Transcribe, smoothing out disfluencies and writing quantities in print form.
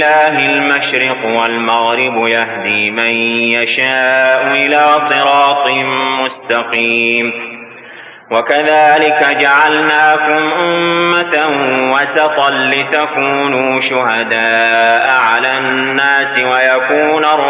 الله المشرق والمغرب يهدي من يشاء إلى صراط مستقيم وكذلك جعلناكم أمة وسطا لتكونوا شهداء على الناس ويكون